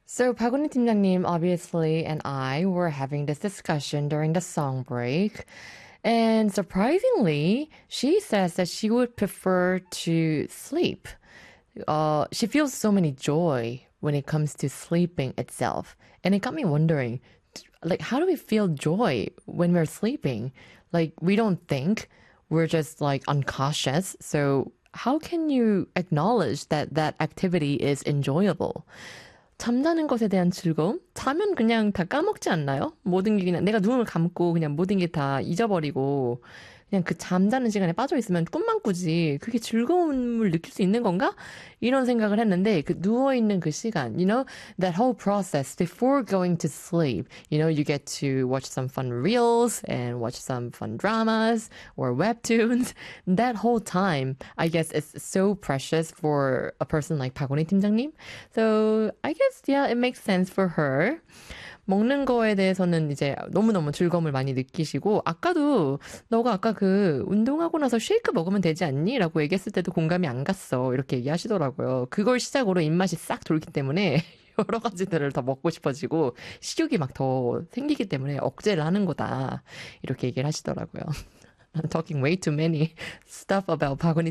So 박은희 팀장님, obviously, and I were having this discussion during the song break. And surprisingly, she says that she would prefer to sleep. She feels so many joy when it comes to sleeping itself. And it got me wondering, like, how do we feel joy when we're sleeping? Like, we don't think, we're just like unconscious. So how can you acknowledge that that activity is enjoyable? 잠자는 것에 대한 즐거움? 자면 그냥 다 까먹지 않나요? 모든 게 그냥 내가 눈을 감고 그냥 모든 게 다 잊어버리고 그냥 그 잠자는 시간에 빠져 있으면 꿈만 꾸지 그게 즐거움을 느낄 수 있는 건가? 이런 생각을 했는데 그 누워 있는 그 시간, that whole process before going to sleep, you get to watch some fun reels and watch some fun dramas or webtoons. That whole time, I guess, is so precious for a person like 박원희 팀장님. So I guess, yeah, it makes sense for her. 먹는 거에 대해서는 이제 너무너무 즐거움을 많이 느끼시고, 아까도 너가 아까 그 운동하고 나서 쉐이크 먹으면 되지 않니? 라고 얘기했을 때도 공감이 안 갔어. 이렇게 얘기하시더라고요. 그걸 시작으로 입맛이 싹 돌기 때문에 여러 가지들을 더 먹고 싶어지고, 식욕이 막 더 생기기 때문에 억제를 하는 거다. 이렇게 얘기를 하시더라고요. I'm talking way too many stuff about 박은희